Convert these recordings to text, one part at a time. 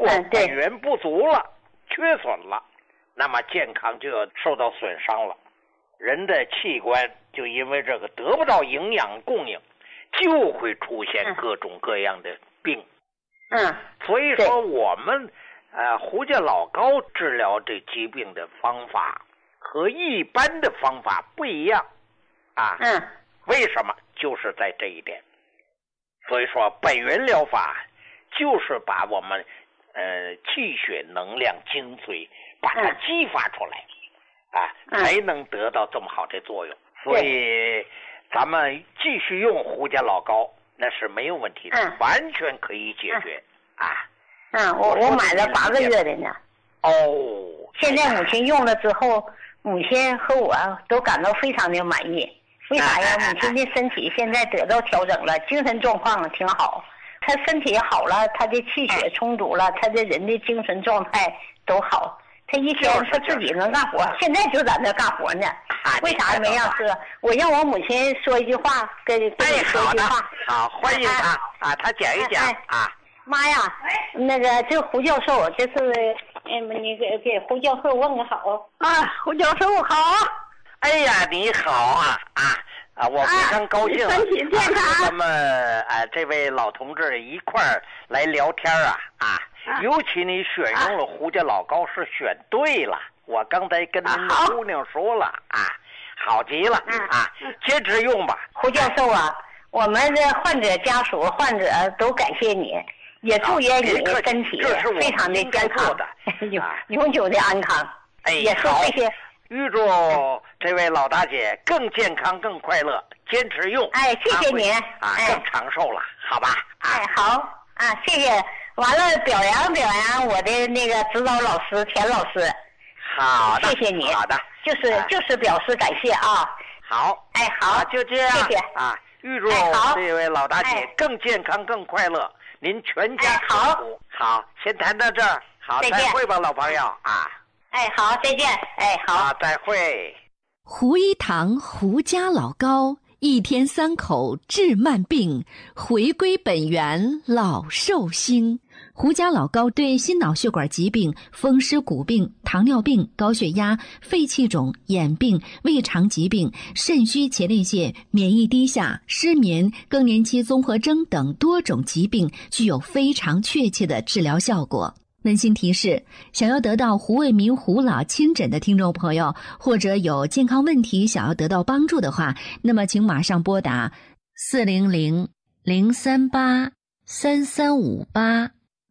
果本源不足了，缺损了，那么健康就要受到损伤了。人的器官就因为这个得不到营养供应，就会出现各种各样的病。所以说我们胡家老高治疗这疾病的方法和一般的方法不一样啊。为什么？就是在这一点。所以说本源疗法就是把我们气血能量精髓把它激发出来才能得到这么好的作用。所以咱们继续用胡家老高那是没有问题的，完全可以解决我买了8个月的呢。 现在母亲用了之后，母亲和我都感到非常的满意。为啥呀？母亲的身体现在得到调整了，精神状况挺好。她身体好了，她的气血充足了，她的人的精神状态都好。她一天她自己能干活，现在就在那干活呢。为啥没让说？我让我母亲说一句话，跟你说一句话。 好，欢迎她她讲一讲妈呀，那个这胡教授，这是你给胡教授问个好胡教授好。 哎呀，你好我非常高兴身体健康。 咱们这位老同志一块儿来聊天尤其你选用了胡家老高是选对了，我刚才跟您的姑娘说了好极了坚持用吧。 胡教授我们的患者家属患者都感谢你，也祝愿你身体非常的健康永久的安康。也是这些预祝这位老大姐更健康更快乐，坚持用谢谢您更长寿了，好吧好谢谢。完了表扬我的那个指导老师田老师。 好的， 谢谢你。 好的， 就是表示感谢好好就这样谢谢预祝这位老大姐更健康更快乐，您全家好先谈到这儿，好，再会吧老朋友好，再见好再会。 胡一堂胡家老高，一天3口治慢病，回归本源老寿星。胡家老高对心脑血管疾病、风湿骨病、糖尿病、高血压、肺气肿、眼病、胃肠疾病、肾虚前列腺、免疫低下、失眠、更年期综合征等多种疾病具有非常确切的治疗效果。温馨提示，想要得到胡卫民胡老亲诊的听众朋友，或者有健康问题想要得到帮助的话，那么请马上拨打400-038-3358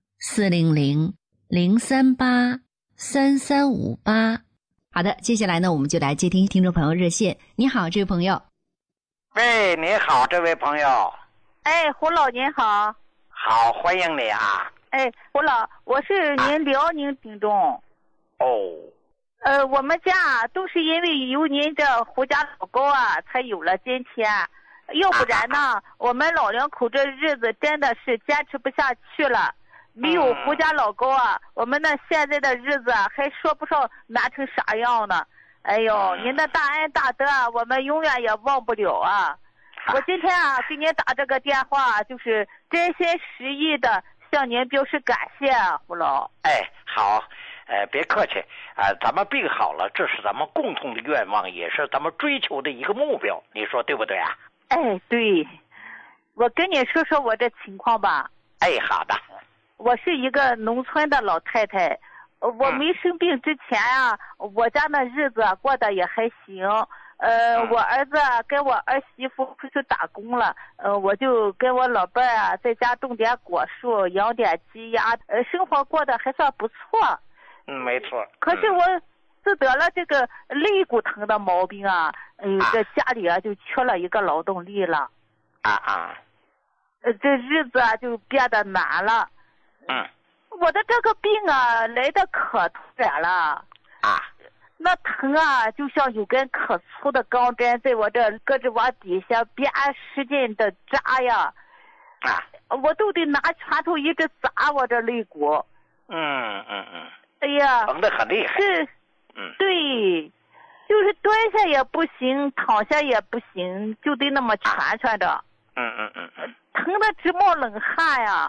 400-038-3358。好的，接下来呢，我们就来接听听众朋友热线。你好，这位朋友。 喂，你好，这位朋友。 胡老您好。 好，欢迎你胡老，我是您辽宁听众。 我们家都是因为有您这胡家老高才有了今天，要不然呢，我们老两口这日子真的是坚持不下去了。没有胡家老高我们那现在的日子还说不上难成啥样呢。您的大恩大德我们永远也忘不了我今天给您打这个电话，就是真心实意的向您表示感谢胡老。 好，别客气咱们病好了，这是咱们共同的愿望，也是咱们追求的一个目标，你说对不对对。我跟你说说我这情况吧。 好的。 我是一个农村的老太太，我没生病之前我家那日子过得也还行。我儿子跟我儿媳妇出去打工了，我就跟我老伴儿在家种点果树，养点鸡鸭，生活过得还算不错。 没错。 可是我自得了这个肋骨疼的毛病这家里就缺了一个劳动力了。这日子就变得难了。我的这个病来得可突然了。那疼就像有根可粗的钢针在我这胳肢窝底下边使劲的扎呀。我都得拿拳头一直砸我这肋骨。哎呀， 疼得很厉害。 对，就是蹲下也不行，躺下也不行，就得那么蜷着。疼得直冒冷汗呀。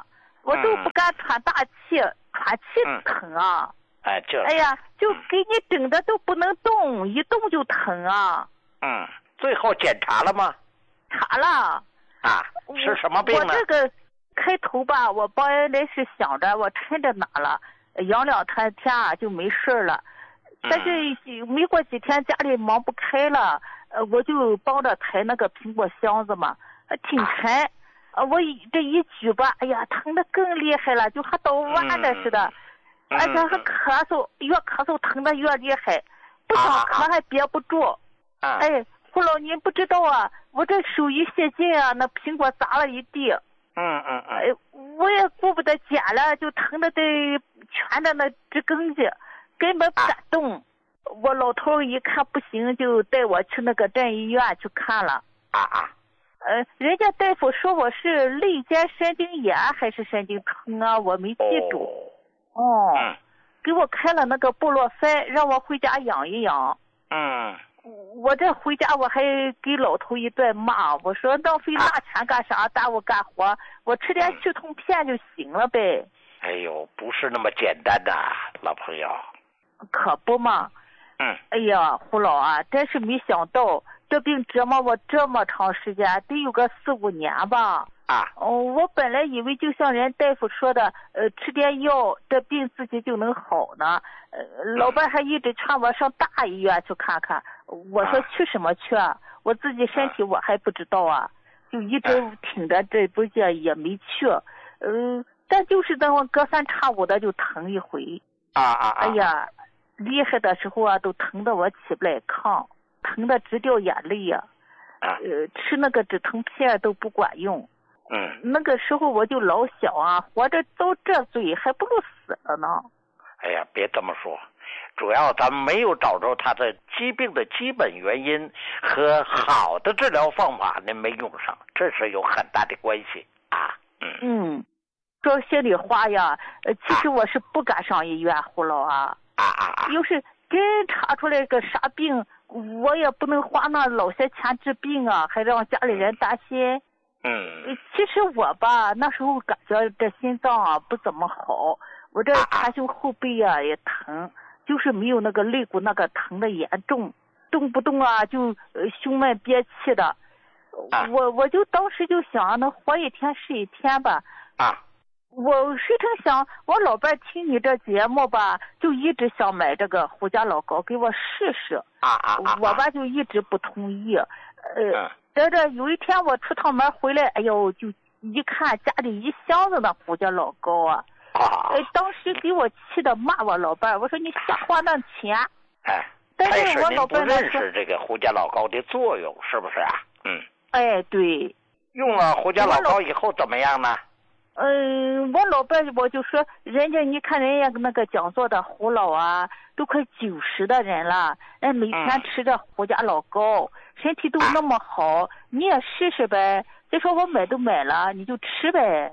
我都不敢喘大气，喘气疼啊。哎呀，就给你整的都不能动，一动就疼啊。 最后检查了吗？ 查了。 是什么病呢？ 我这个开头吧，我本来是想着我趁着拿了，养2、3天就没事了。但是没过几天家里忙不开了，我就帮着抬那个苹果箱子嘛，挺沉。我这一举吧，哎呀，疼得更厉害了，就和捣弯的似的。而且还咳嗽，越咳嗽疼得越厉害，不想咳还憋不住。哎，胡老您不知道啊，我这手一泄劲啊，那苹果砸了一地。哎，我也顾不得捡了，就疼得得蜷着那直更子，根本不敢动。我老头一看不行，就带我去那个镇医院去看了。人家大夫说我是肋间神经炎还是神经疼啊，我没记住。给我开了那个布洛芬，让我回家养一养。我这回家我还给老头一顿骂，我说浪费大钱干啥，耽误干活，我吃点去痛片就行了呗。 哎呦，不是那么简单的，老朋友。 可不嘛。哎呀，胡老啊，真是没想到这病折磨我这么长时间，得有个4、5年吧。我本来以为就像人大夫说的，吃点药，这病自己就能好呢。老伴还一直劝我上大医院去看看。我说去什么去啊？我自己身体我还不知道啊，就一直挺着这不介也没去。但就是等我隔3差5的就疼一回。哎呀，厉害的时候啊，都疼得我起不来炕，疼得直掉眼泪呀。吃那个止疼片都不管用。那个时候我就老想啊，活着遭这罪还不如死了呢。 哎呀，别这么说，主要咱们没有找着他的疾病的基本原因和好的治疗方法呢没用上，这是有很大的关系啊。 说心里话呀，其实我是不敢上医院，胡老啊。要是真查出来个啥病，我也不能花那老些钱治病啊，还让家里人担心。其实我吧，那时候感觉这心脏啊不怎么好，我这前胸后背啊也疼，就是没有那个肋骨那个疼的严重，动不动啊就胸闷憋气的。我就当时就想，能活一天是一天吧。我谁成想，我老伴听你这节目吧，就一直想买这个胡家老膏给我试试。我吧就一直不同意。这有一天我出趟门回来，哎呦，就一看家里一箱子的胡家老膏啊。当时给我气得骂我老伴，我说你瞎花那钱。但是我老伴不认识这个胡家老膏的作用，是不是啊？ 对。 用了胡家老膏以后怎么样呢？ 我老伴我就说，人家你看人家那个讲座的胡老啊，都快90的人了，每天吃着胡家老膏，身体都那么好，你也试试呗。再说我买都买了，你就吃呗。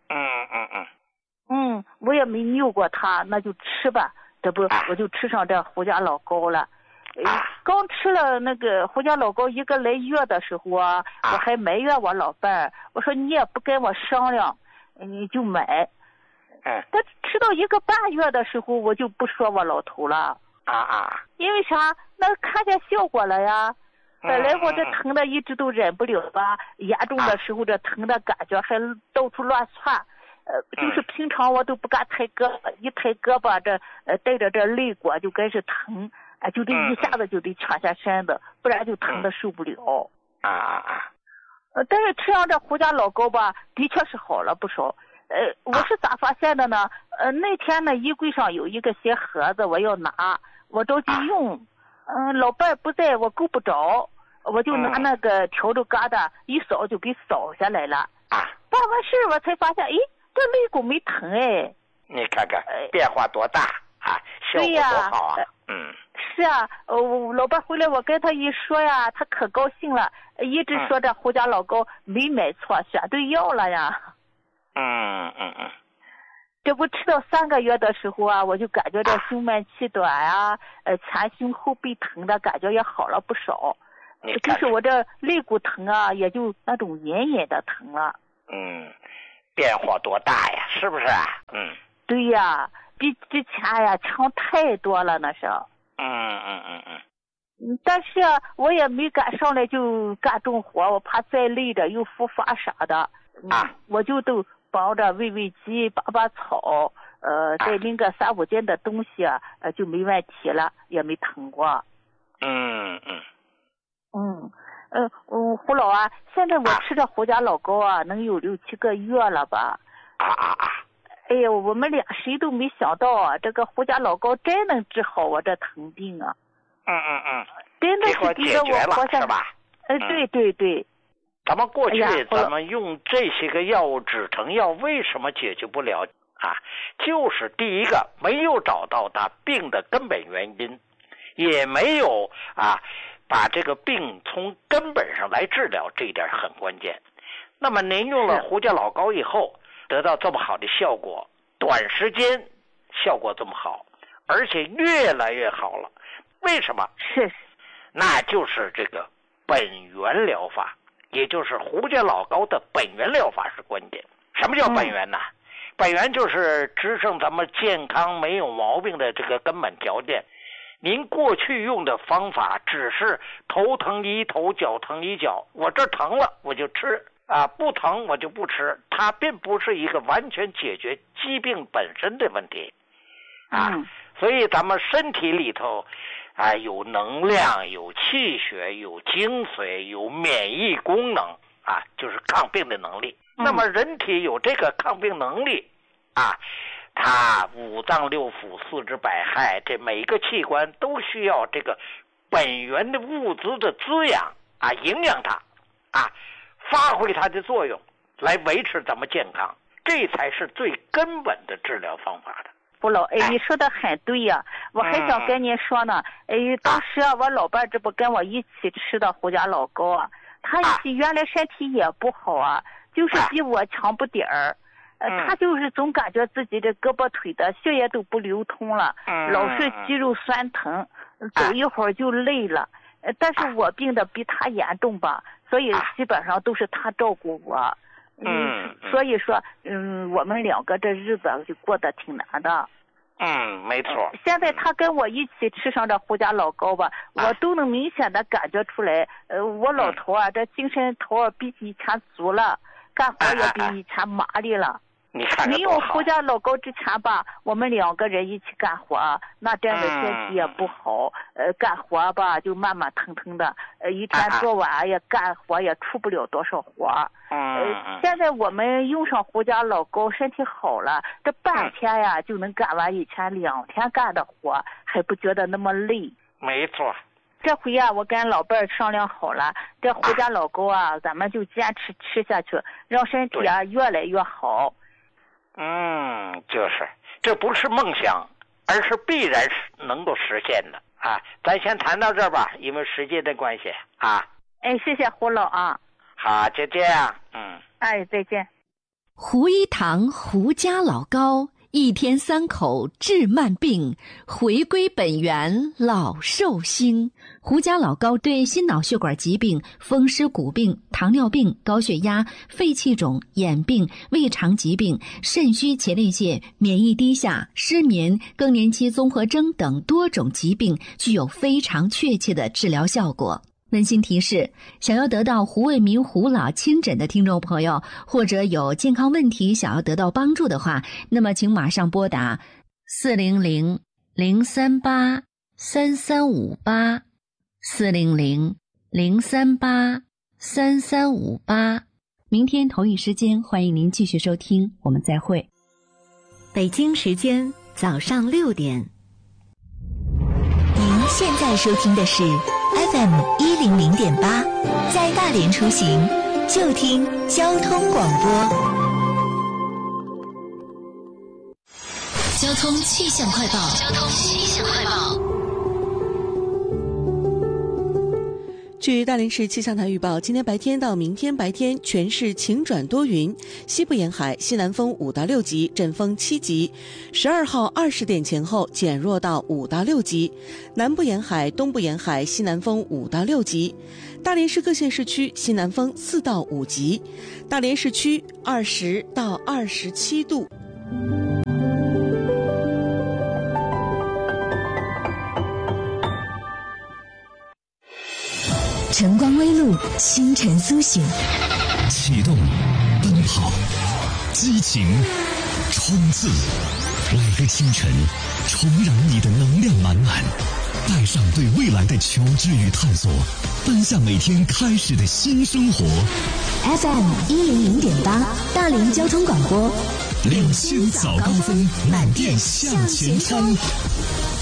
我也没拗过他，那就吃吧。这不我就吃上这胡家老膏了。刚吃了那个胡家老膏1个来月的时候啊，我还埋怨我老伴，我说你也不跟我商量，你就买。但吃到1个半月的时候，我就不说我老头了。因为啥？那看见效果了呀。本来我这疼的一直都忍不了吧，严重的时候这疼的感觉还到处乱窜。就是平常我都不敢抬胳膊，一抬胳膊这带着这肋骨就开始疼，就得一下子就得蜷下身子，不然就疼的受不了。但是吃上这胡家老膏吧，的确是好了不少。我是咋发现的呢？那天呢，衣柜上有一个小盒子，我要拿，我着急用。老伴不在，我够不着，我就拿那个笤帚疙瘩一扫就给扫下来了。办完事我才发现，这肋骨没疼。 你看看变化多大啊，效果多好啊。 是啊，老伴回来我跟他一说呀，他可高兴了，一直说这胡家老膏没买错，选对药了呀。这不吃到3个月的时候啊，我就感觉这胸闷气短啊，前胸后背疼的感觉也好了不少。就是我这肋骨疼啊，也就那种隐隐的疼了。 变化多大呀，是不是啊？ 对呀，比之前呀强太多了，那是。但是我也没敢上来就干重活，我怕再累着又复发啥的。我就都帮着喂喂鸡、拔拔草，再拎个3、5斤的东西就没问题了，也没疼过。胡老啊，现在我吃着胡家老膏能有6、7个月了吧？哎呀，我们俩谁都没想到这个胡家老膏真能治好我这疼病啊！真的是逼着我活下来。对。 咱们过去咱们用这些个药物止疼药，为什么解决不了就是第一个没有找到它病的根本原因，也没有把这个病从根本上来治疗，这一点很关键。那么您用了胡家老膏以后得到这么好的效果，短时间效果这么好，而且越来越好了，为什么？那就是这个本源疗法，也就是胡家老膏的本源疗法是关键。什么叫本源呢？本源就是支撑咱们健康没有毛病的这个根本条件。您过去用的方法只是头疼医头，脚疼医脚，我这疼了我就吃不疼我就不吃，它并不是一个完全解决疾病本身的问题所以咱们身体里头有能量，有气血，有精髓，有免疫功能就是抗病的能力。那么人体有这个抗病能力它五脏六腑、四肢百骸，这每一个器官都需要这个本源的物质的滋养营养它发挥它的作用，来维持咱们健康，这才是最根本的治疗方法的。 胡老，你说的很对呀，我还想跟您说呢，当时我老伴这不跟我一起吃的胡家老膏他原来身体也不好就是比我强不点儿。他就是总感觉自己这胳膊腿的血液都不流通了，老是肌肉酸疼，走一会儿就累了。但是我病的比他严重吧，所以基本上都是他照顾我。所以说，我们2个这日子就过得挺难的。 没错。 现在他跟我一起吃上这胡家老膏吧，我都能明显的感觉出来，我老头这精神头比以前足了，干活也比以前麻利了。 你看没有胡家老膏之前吧，我们2个人一起干活，那这样的身体也不好，干活吧就慢慢腾腾的，一天做完也干活也出不了多少活。现在我们用上胡家老膏，身体好了，这半天就能干完以前2天干的活，还不觉得那么累。 没错。 这回我跟老伴商量好了，这胡家老膏咱们就坚持吃下去，让身体越来越好。 就是这不是梦想，而是必然能够实现的咱先谈到这儿吧，因为时间的关系谢谢胡老好，就这样再见。 胡一堂胡家老膏，1天3口治慢病，回归本源老寿星。胡家老膏对心脑血管疾病、风湿骨病、糖尿病、高血压、肺气肿、眼病、胃肠疾病、肾虚前列腺、免疫低下、失眠、更年期综合征等多种疾病具有非常确切的治疗效果。温馨提示，想要得到胡卫民胡老亲诊的听众朋友，或者有健康问题想要得到帮助的话，那么请马上拨打400-038-3358 400-038-3358。明天同一时间，欢迎您继续收听，我们再会。 北京时间早上6点。您现在收听的是 FM100.8，在大连出行就听交通广播。交通气象快报。 据大连市气象台预报，今天白天到明天白天全市晴转多云，西部沿海西南风5到6级，阵风7级，12号20点前后减弱到5到6级，南部沿海东部沿海西南风5到6级，大连市各县市区西南风4到5级，大连市区20到27度。 晨光微露，清晨苏醒， 启动，奔跑，激情，冲刺。每个清晨，重燃你的能量满满，带上对未来的求知与探索，奔向每天开始的新生活。 FM 100.8，大连交通广播， 领先早高峰，满电向前冲。